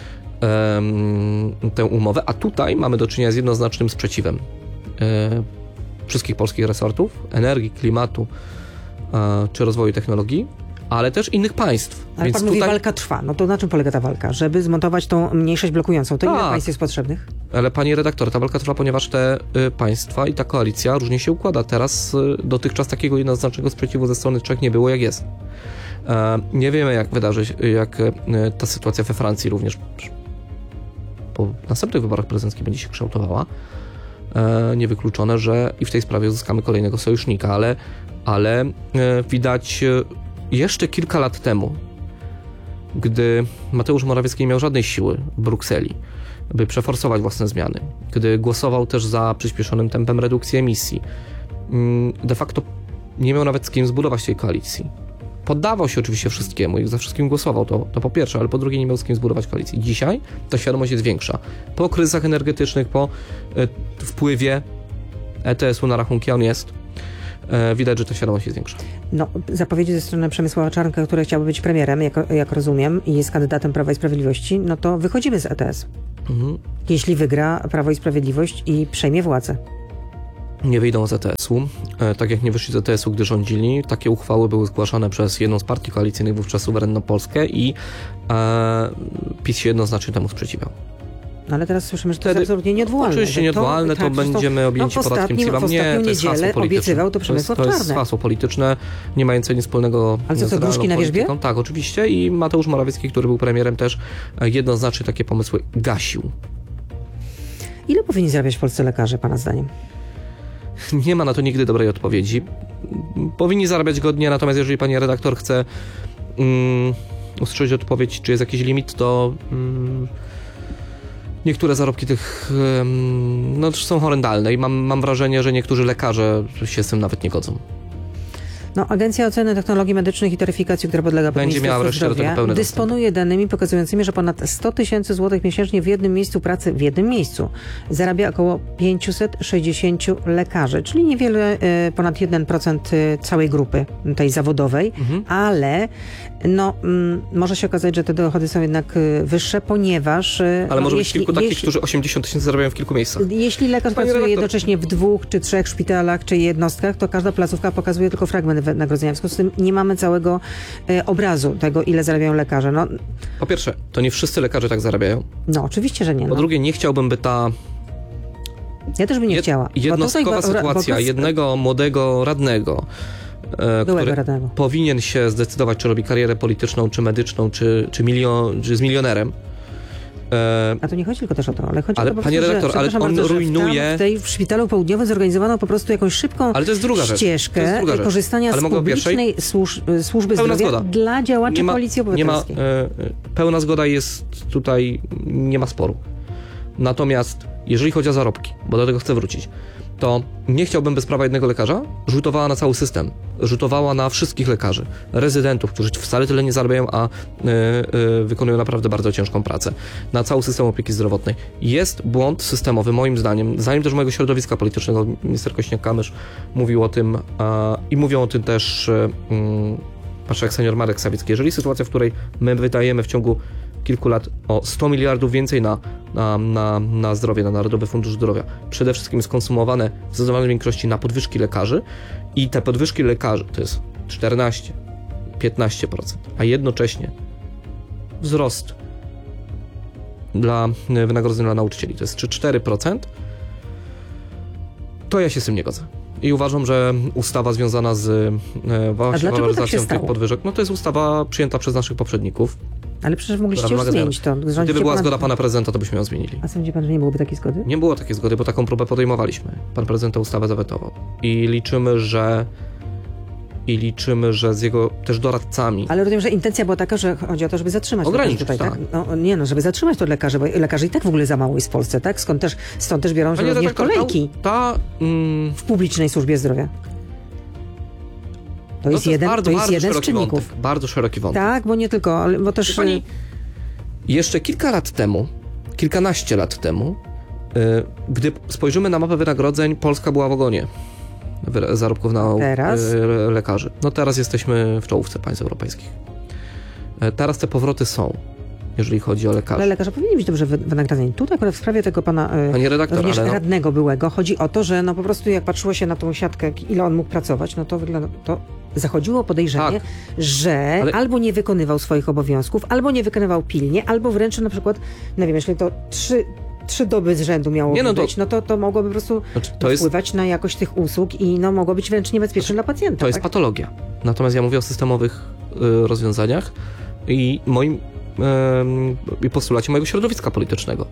[SPEAKER 15] y, tę umowę, a tutaj mamy do czynienia z jednoznacznym sprzeciwem y, wszystkich polskich resortów, energii, klimatu e, czy rozwoju technologii, ale też innych państw.
[SPEAKER 14] Ale
[SPEAKER 15] Więc
[SPEAKER 14] pan
[SPEAKER 15] tutaj...
[SPEAKER 14] mówi, walka trwa. No to na czym polega ta walka? Żeby zmontować tą mniejszość blokującą. To ile
[SPEAKER 15] Tak.
[SPEAKER 14] państw jest potrzebnych?
[SPEAKER 15] Ale pani redaktor, ta walka trwa, ponieważ te y, państwa i ta koalicja różnie się układa. Teraz y, dotychczas takiego jednoznacznego sprzeciwu ze strony Czech nie było, jak jest. E, nie wiemy, jak wydarzy się, jak y, ta sytuacja we Francji również po następnych wyborach prezydenckich będzie się kształtowała. E, niewykluczone, że i w tej sprawie uzyskamy kolejnego sojusznika, ale, ale e, widać e, jeszcze kilka lat temu, gdy Mateusz Morawiecki nie miał żadnej siły w Brukseli, by przeforsować własne zmiany, gdy głosował też za przyspieszonym tempem redukcji emisji, de facto nie miał nawet z kim zbudować tej koalicji. Poddawał się oczywiście wszystkiemu i za wszystkim głosował, to, to po pierwsze, ale po drugie nie miał z kim zbudować koalicji. Dzisiaj ta świadomość jest większa. Po kryzysach energetycznych, po y, wpływie E T S u na rachunki, a on jest, y, widać, że ta świadomość jest większa.
[SPEAKER 14] No, zapowiedzi ze strony Przemysława Czarnka, który chciałby być premierem, jak, jak rozumiem, i jest kandydatem Prawa i Sprawiedliwości, no to wychodzimy z E T S. Mhm. Jeśli wygra Prawo i Sprawiedliwość i przejmie władzę.
[SPEAKER 15] Nie wyjdą z E T S u. E, tak jak nie wyszli z E T S u, gdy rządzili, takie uchwały były zgłaszane przez jedną z partii koalicyjnych, wówczas Suwerenną Polskę, i e, PiS się jednoznacznie temu sprzeciwiał.
[SPEAKER 14] No ale teraz słyszymy, że to jest absolutnie nieodwołalne.
[SPEAKER 15] Oczywiście nieodwołalne, to, to tak, będziemy objęci
[SPEAKER 14] no,
[SPEAKER 15] podatkiem C I V A. Nie, to jest hasło polityczne.
[SPEAKER 14] Obiecywał to Przemysław
[SPEAKER 15] to jest,
[SPEAKER 14] Czarnek.
[SPEAKER 15] To jest hasło polityczne, nie mające nic wspólnego
[SPEAKER 14] ale co,
[SPEAKER 15] z
[SPEAKER 14] co, gruszki na wierzbie?
[SPEAKER 15] Tak, oczywiście, i Mateusz Morawiecki, który był premierem, też jednoznacznie takie pomysły gasił.
[SPEAKER 14] Ile powinni zarabiać w Polsce lekarze, pana zdaniem?
[SPEAKER 15] Nie ma na to nigdy dobrej odpowiedzi. Powinni zarabiać godnie, natomiast jeżeli pani redaktor chce um, usłyszeć odpowiedź, czy jest jakiś limit, to um, niektóre zarobki tych um, no, są horrendalne i mam, mam wrażenie, że niektórzy lekarze się z tym nawet nie godzą.
[SPEAKER 14] No, Agencja Oceny Technologii Medycznych i Taryfikacji, która podlega pod
[SPEAKER 15] Będzie miała wreszcie do tego pełny
[SPEAKER 14] dysponuje
[SPEAKER 15] dostęp.
[SPEAKER 14] danymi pokazującymi, że ponad sto tysięcy złotych miesięcznie w jednym miejscu pracy, w jednym miejscu zarabia około pięćset sześćdziesiąt lekarzy, czyli niewiele ponad jeden procent całej grupy tej zawodowej, mhm. ale no, m, może się okazać, że te dochody są jednak wyższe, ponieważ...
[SPEAKER 15] Ale
[SPEAKER 14] no,
[SPEAKER 15] może
[SPEAKER 14] jeśli,
[SPEAKER 15] być kilku takich,
[SPEAKER 14] jeśli,
[SPEAKER 15] którzy osiemdziesiąt tysięcy zarabiają w kilku miejscach.
[SPEAKER 14] Jeśli lekarz
[SPEAKER 15] Panie
[SPEAKER 14] pracuje
[SPEAKER 15] redaktor.
[SPEAKER 14] jednocześnie w dwóch czy trzech szpitalach, czy jednostkach, to każda placówka pokazuje tylko fragment wynagrodzenia. W związku z tym nie mamy całego e, obrazu tego, ile zarabiają lekarze. No,
[SPEAKER 15] po pierwsze, to nie wszyscy lekarze tak zarabiają.
[SPEAKER 14] No, oczywiście, że nie.
[SPEAKER 15] Po
[SPEAKER 14] no.
[SPEAKER 15] drugie, nie chciałbym, by ta
[SPEAKER 14] ja też bym nie
[SPEAKER 15] jed,
[SPEAKER 14] chciała.
[SPEAKER 15] jednostkowa
[SPEAKER 14] bo tutaj,
[SPEAKER 15] sytuacja
[SPEAKER 14] bo to...
[SPEAKER 15] jednego młodego radnego, e, który
[SPEAKER 14] radnego.
[SPEAKER 15] powinien się zdecydować, czy robi karierę polityczną, czy medyczną, czy, czy, milion, czy z milionerem. E,
[SPEAKER 14] A to nie chodzi tylko też o to, ale chodzi
[SPEAKER 15] ale,
[SPEAKER 14] o to,
[SPEAKER 15] panie
[SPEAKER 14] że,
[SPEAKER 15] redaktor, ale on
[SPEAKER 14] bardzo,
[SPEAKER 15] rujnuje...
[SPEAKER 14] W, tam, w tej w szpitalu południowym zorganizowano po prostu jakąś szybką
[SPEAKER 15] ale to jest druga
[SPEAKER 14] ścieżkę
[SPEAKER 15] rzecz. Druga rzecz.
[SPEAKER 14] korzystania
[SPEAKER 15] ale
[SPEAKER 14] z publicznej służ, służby
[SPEAKER 15] pełna
[SPEAKER 14] zdrowia
[SPEAKER 15] zgoda.
[SPEAKER 14] dla działaczy
[SPEAKER 15] nie ma,
[SPEAKER 14] Policji Obywatelskiej.
[SPEAKER 15] Nie ma, e, pełna zgoda jest tutaj, nie ma sporu. Natomiast jeżeli chodzi o zarobki, bo do tego chcę wrócić, to nie chciałbym bez prawa jednego lekarza, rzutowała na cały system, rzutowała na wszystkich lekarzy, rezydentów, którzy wcale tyle nie zarabiają, a y, y, wykonują naprawdę bardzo ciężką pracę, na cały system opieki zdrowotnej. Jest błąd systemowy, moim zdaniem, zdaniem też mojego środowiska politycznego, minister Kośniak-Kamysz mówił o tym a, i mówią o tym też y, y, patrzę jak senior Marek Sawicki. Jeżeli sytuacja, w której my wydajemy w ciągu kilku lat o sto miliardów więcej na, na, na, na zdrowie, na Narodowy Fundusz Zdrowia, przede wszystkim jest konsumowane w zdecydowanej większości na podwyżki lekarzy i te podwyżki lekarzy to jest czternaście do piętnastu procent, a jednocześnie wzrost dla wynagrodzeń dla nauczycieli to jest trzy do czterech procent, to ja się z tym nie godzę. I uważam, że ustawa związana z e, właśnie waloryzacją tak tych podwyżek, no to jest ustawa przyjęta przez naszych poprzedników.
[SPEAKER 14] Ale przecież mogliście już zmienić to.
[SPEAKER 15] Gdyby była zgoda pana prezydenta, to byśmy ją zmienili.
[SPEAKER 14] A sądzi pan, że nie byłoby takiej zgody?
[SPEAKER 15] Nie było takiej zgody, bo taką próbę podejmowaliśmy. Pan prezydent tę ustawę zawetował. I liczymy, że i liczymy, że z jego też doradcami.
[SPEAKER 14] Ale rozumiem, że intencja była taka, że chodzi o to, żeby zatrzymać
[SPEAKER 15] ograniczyć
[SPEAKER 14] tutaj,
[SPEAKER 15] tak.
[SPEAKER 14] tak? No nie no, żeby zatrzymać to lekarzy, bo lekarzy i tak w ogóle za mało jest w Polsce, tak? Skąd też, stąd też biorą się również kolejki
[SPEAKER 15] ta, ta, mm...
[SPEAKER 14] w publicznej służbie zdrowia. To
[SPEAKER 15] no
[SPEAKER 14] jest
[SPEAKER 15] to
[SPEAKER 14] jeden,
[SPEAKER 15] bardzo,
[SPEAKER 14] to jest
[SPEAKER 15] bardzo
[SPEAKER 14] jeden z czynników.
[SPEAKER 15] Wątek, bardzo szeroki wątek.
[SPEAKER 14] Tak, bo nie tylko, ale bo też...
[SPEAKER 15] Pani, jeszcze kilka lat temu, kilkanaście lat temu, yy, gdy spojrzymy na mapę wynagrodzeń, Polska była w ogonie zarobków na yy, lekarzy. No teraz jesteśmy w czołówce państw europejskich. Yy, teraz te powroty są, jeżeli chodzi o lekarzy.
[SPEAKER 14] Ale lekarze powinni być dobrze wynagradzeni. Tutaj akurat w sprawie tego pana
[SPEAKER 15] Pani redaktor,
[SPEAKER 14] również
[SPEAKER 15] ale no...
[SPEAKER 14] radnego byłego chodzi o to, że no po prostu jak patrzyło się na tą siatkę, ile on mógł pracować, no to wygląda to zachodziło podejrzenie,
[SPEAKER 15] tak.
[SPEAKER 14] że
[SPEAKER 15] ale...
[SPEAKER 14] albo nie wykonywał swoich obowiązków, albo nie wykonywał pilnie, albo wręcz na przykład, nie wiem, jeśli to trzy trzy doby z rzędu miało nie, no to... być, no to, to mogłoby po prostu znaczy, to wpływać jest... na jakość tych usług i no mogło być wręcz niebezpieczne znaczy, dla pacjenta.
[SPEAKER 15] To
[SPEAKER 14] tak?
[SPEAKER 15] jest patologia. Natomiast ja mówię o systemowych y, rozwiązaniach i moim i postulacie mojego środowiska politycznego.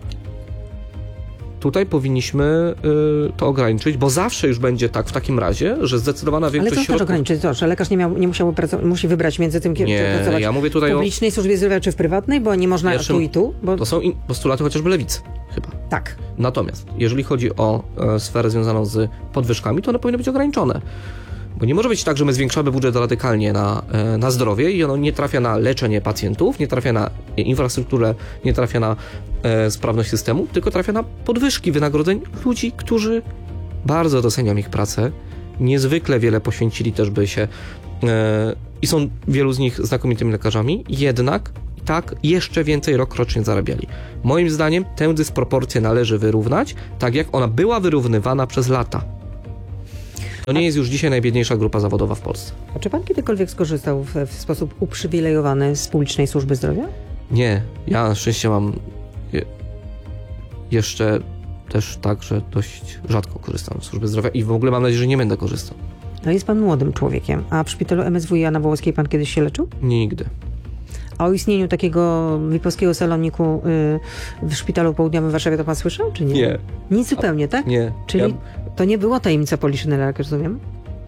[SPEAKER 15] Tutaj powinniśmy y, to ograniczyć, bo zawsze już będzie tak w takim razie, że zdecydowana większość
[SPEAKER 14] środków... Ale co
[SPEAKER 15] środków...
[SPEAKER 14] ograniczyć? To, że lekarz nie, miał, nie musiał praco- musi wybrać między tym, kiedy
[SPEAKER 15] nie,
[SPEAKER 14] pracować
[SPEAKER 15] ja mówię tutaj
[SPEAKER 14] w publicznej
[SPEAKER 15] o...
[SPEAKER 14] służbie zdrowia czy w prywatnej, bo nie można
[SPEAKER 15] Pierwszym...
[SPEAKER 14] tu i tu. Bo...
[SPEAKER 15] To są in- postulaty chociażby lewicy, chyba.
[SPEAKER 14] Tak.
[SPEAKER 15] Natomiast, jeżeli chodzi o e, sferę związaną z podwyżkami, to one powinny być ograniczone. Bo nie może być tak, że my zwiększamy budżet radykalnie na, na zdrowie i ono nie trafia na leczenie pacjentów, nie trafia na infrastrukturę, nie trafia na e, sprawność systemu, tylko trafia na podwyżki wynagrodzeń ludzi, którzy bardzo doceniam ich pracę, niezwykle wiele poświęcili też by się e, i są wielu z nich znakomitymi lekarzami, jednak i tak jeszcze więcej rokrocznie zarabiali. Moim zdaniem tę dysproporcję należy wyrównać, tak jak ona była wyrównywana przez lata. To nie jest już dzisiaj najbiedniejsza grupa zawodowa w Polsce.
[SPEAKER 14] A czy pan kiedykolwiek skorzystał w, w sposób uprzywilejowany z publicznej służby zdrowia?
[SPEAKER 15] Nie. Ja na szczęście mam je, jeszcze też tak, że dość rzadko korzystam z służby zdrowia i w ogóle mam nadzieję, że nie będę korzystał.
[SPEAKER 14] No jest pan młodym człowiekiem, a w szpitalu M S W Jana Wołoskiej pan kiedyś się leczył?
[SPEAKER 15] Nigdy.
[SPEAKER 14] A o istnieniu takiego wipowskiego saloniku y, w szpitalu południowym w Warszawie to pan słyszał, czy nie?
[SPEAKER 15] Nie.
[SPEAKER 14] Nic zupełnie, tak?
[SPEAKER 15] Nie.
[SPEAKER 14] Czyli ja... to nie była tajemnica Poliszynela, jak rozumiem?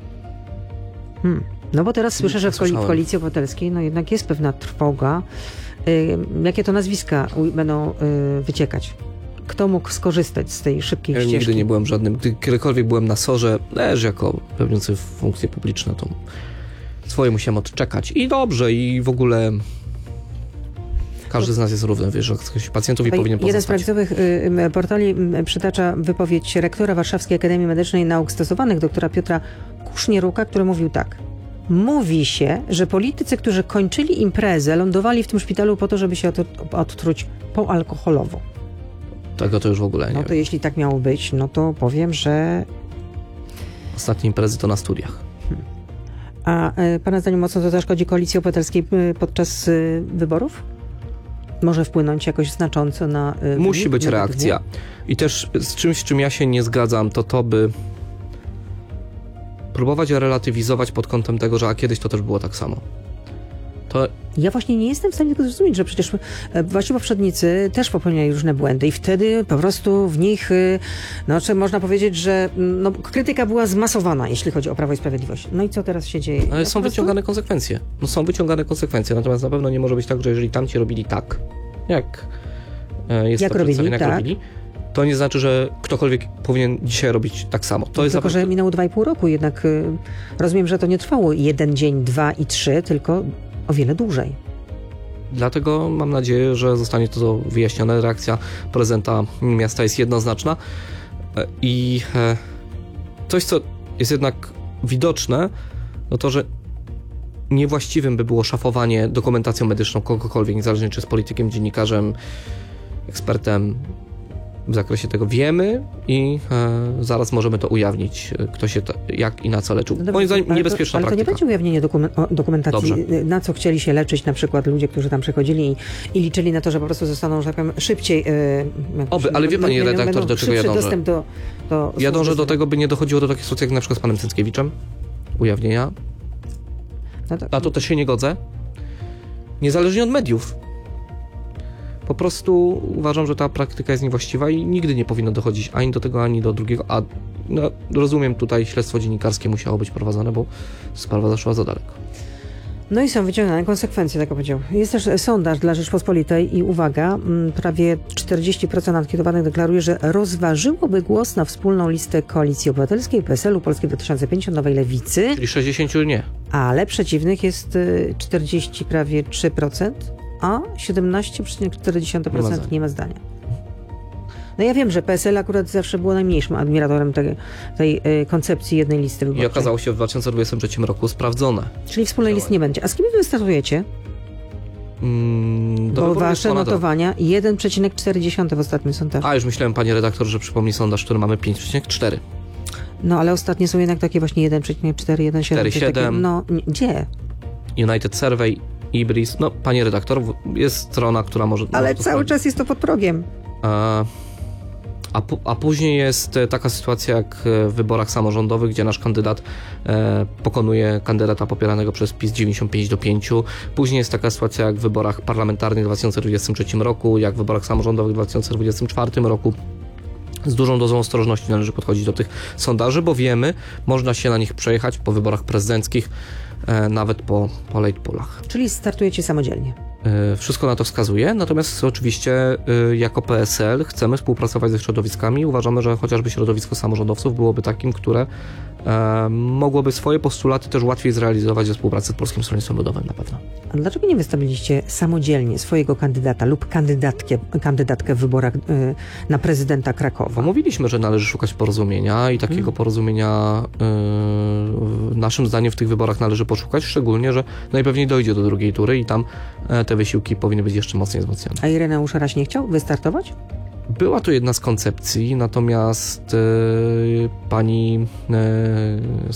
[SPEAKER 14] Hmm. No bo teraz słyszę, że w, w Koalicji Obywatelskiej no jednak jest pewna trwoga. Y, jakie to nazwiska u, będą y, wyciekać? Kto mógł skorzystać z tej szybkiej
[SPEAKER 15] ja
[SPEAKER 14] ścieżki?
[SPEAKER 15] Nigdy nie byłem żadnym. Gdy kiedykolwiek byłem na sorze, też jako pełniący funkcje publiczne, to swoje musiałem odczekać. I dobrze, i w ogóle... Każdy z nas jest równy, wiesz, pacjentów i powinien pozostać.
[SPEAKER 14] Jeden z prawicowych y, portali y, przytacza wypowiedź rektora Warszawskiej Akademii Medycznej Nauk Stosowanych, doktora Piotra Kusznieruka, który mówił tak. Mówi się, że politycy, którzy kończyli imprezę, lądowali w tym szpitalu po to, żeby się od, odtruć poalkoholowo.
[SPEAKER 15] Tego to już w ogóle nie
[SPEAKER 14] No
[SPEAKER 15] wiem.
[SPEAKER 14] to jeśli tak miało być, no to powiem, że...
[SPEAKER 15] Ostatnie imprezy to na studiach.
[SPEAKER 14] Hmm. A y, pana zdaniem mocno to zaszkodzi Koalicji Obywatelskiej y, podczas y, wyborów? Może wpłynąć jakoś znacząco na... Yy,
[SPEAKER 15] Musi być reakcja. I też z czymś, z czym ja się nie zgadzam, to to, by próbować relatywizować pod kątem tego, że a kiedyś to też było tak samo. To...
[SPEAKER 14] Ja właśnie nie jestem w stanie tego zrozumieć, że przecież wasi poprzednicy też popełniali różne błędy i wtedy po prostu w nich, no można powiedzieć, że no, krytyka była zmasowana, jeśli chodzi o Prawo i Sprawiedliwość. No i co teraz się dzieje?
[SPEAKER 15] Ale
[SPEAKER 14] ja
[SPEAKER 15] są wyciągane konsekwencje. No są wyciągane konsekwencje, natomiast na pewno nie może być tak, że jeżeli tamci robili tak, jak jest
[SPEAKER 14] jak
[SPEAKER 15] to
[SPEAKER 14] robili,
[SPEAKER 15] jak
[SPEAKER 14] tak.
[SPEAKER 15] robili, to nie znaczy, że ktokolwiek powinien dzisiaj robić tak samo. To jest
[SPEAKER 14] Tylko,
[SPEAKER 15] zapewne...
[SPEAKER 14] że minęło dwa i pół roku, jednak y, rozumiem, że to nie trwało jeden dzień, dwa i trzy, tylko o wiele dłużej.
[SPEAKER 15] Dlatego mam nadzieję, że zostanie to wyjaśnione. Reakcja prezydenta miasta jest jednoznaczna i coś, co jest jednak widoczne, no to, że niewłaściwym by było szafowanie dokumentacją medyczną kogokolwiek, niezależnie czy z politykiem, dziennikarzem, ekspertem w zakresie tego. Wiemy i e, zaraz możemy to ujawnić, kto się to, jak i na co leczył.
[SPEAKER 14] No
[SPEAKER 15] Moim zdaniem
[SPEAKER 14] ale
[SPEAKER 15] niebezpieczna
[SPEAKER 14] to, ale
[SPEAKER 15] praktyka.
[SPEAKER 14] Ale to nie będzie ujawnienie dokumen- dokumentacji,
[SPEAKER 15] Dobrze.
[SPEAKER 14] na co chcieli się leczyć na przykład ludzie, którzy tam przychodzili i, i liczyli na to, że po prostu zostaną, że tak powiem, szybciej... Yy,
[SPEAKER 15] Oby, ale wie pani
[SPEAKER 14] będą-
[SPEAKER 15] redaktor,
[SPEAKER 14] będą
[SPEAKER 15] do czego ja
[SPEAKER 14] szybszy
[SPEAKER 15] dążę?
[SPEAKER 14] dostęp do, do
[SPEAKER 15] Ja dążę do
[SPEAKER 14] służby.
[SPEAKER 15] tego, by nie dochodziło do takich sytuacji jak na przykład z panem Cęckiewiczem, ujawnienia.
[SPEAKER 14] No tak.
[SPEAKER 15] Na to też się nie godzę. Niezależnie od mediów. Po prostu uważam, że ta praktyka jest niewłaściwa i nigdy nie powinno dochodzić ani do tego, ani do drugiego. A no, rozumiem, tutaj śledztwo dziennikarskie musiało być prowadzone, bo sprawa zaszła za daleko.
[SPEAKER 14] No i są wyciągane konsekwencje, tak powiedział. Jest też sondaż dla Rzeczpospolitej i uwaga, m, prawie czterdzieści procent ankietowanych deklaruje, że rozważyłoby głos na wspólną listę Koalicji Obywatelskiej, P S L u, Polski dwa tysiące pięćdziesiąt, Nowej Lewicy,
[SPEAKER 15] Czyli sześćdziesiąt nie.
[SPEAKER 14] ale przeciwnych jest y, czterdzieści prawie trzy procent, a siedemnaście przecinek cztery procent nie ma zdania. No ja wiem, że P S L akurat zawsze było najmniejszym admiratorem tej, tej y, koncepcji jednej listy
[SPEAKER 15] I
[SPEAKER 14] wyborczej.
[SPEAKER 15] okazało się w dwa tysiące dwudziestym trzecim roku sprawdzone.
[SPEAKER 14] Czyli wspólnej listy nie będzie. A z kim wy startujecie?
[SPEAKER 15] Mm, do
[SPEAKER 14] Bo
[SPEAKER 15] wyborów
[SPEAKER 14] wasze
[SPEAKER 15] ponad rok.
[SPEAKER 14] notowania jeden przecinek cztery w ostatnim sondażu.
[SPEAKER 15] A, już myślałem, panie redaktor, że przypomni sondaż, który mamy pięć przecinek cztery.
[SPEAKER 14] No ale ostatnie są jednak takie właśnie jeden przecinek cztery, jeden przecinek siedem.
[SPEAKER 15] cztery przecinek siedem.
[SPEAKER 14] No, nie- gdzie?
[SPEAKER 15] United Survey, Ibris. No, panie redaktor, w- jest strona, która może...
[SPEAKER 14] Ale
[SPEAKER 15] może to
[SPEAKER 14] cały
[SPEAKER 15] sprawdzić.
[SPEAKER 14] czas jest to pod progiem.
[SPEAKER 15] A, a, pu- a później jest e, taka sytuacja jak e, w wyborach samorządowych, gdzie nasz kandydat e, pokonuje kandydata popieranego przez PiS dziewięćdziesiąt pięć do pięciu. Później jest taka sytuacja jak w wyborach parlamentarnych w dwa tysiące dwudziestym trzecim roku, jak w wyborach samorządowych w dwa tysiące dwudziestym czwartym roku. Z dużą dozą ostrożności należy podchodzić do tych sondaży, bo wiemy, można się na nich przejechać po wyborach prezydenckich, e, nawet po, po late pollach.
[SPEAKER 14] Czyli startujecie samodzielnie.
[SPEAKER 15] E, Wszystko na to wskazuje, natomiast oczywiście e, jako P S L chcemy współpracować ze środowiskami. Uważamy, że chociażby środowisko samorządowców byłoby takim, które e, mogłoby swoje postulaty też łatwiej zrealizować we współpracy z Polskim Stronnictwem Ludowym na pewno.
[SPEAKER 14] A dlaczego nie wystawiliście samodzielnie swojego kandydata lub kandydatkę, kandydatkę w wyborach y, na prezydenta Krakowa?
[SPEAKER 15] Bo mówiliśmy, że należy szukać porozumienia i takiego
[SPEAKER 14] Hmm.
[SPEAKER 15] porozumienia e, naszym zdaniem w tych wyborach należy poszukać, szczególnie, że najpewniej dojdzie do drugiej tury i tam e, te wysiłki powinny być jeszcze mocniej wzmocnione.
[SPEAKER 14] A Ireneusz Raś nie chciał wystartować?
[SPEAKER 15] Była to jedna z koncepcji, natomiast e, pani e,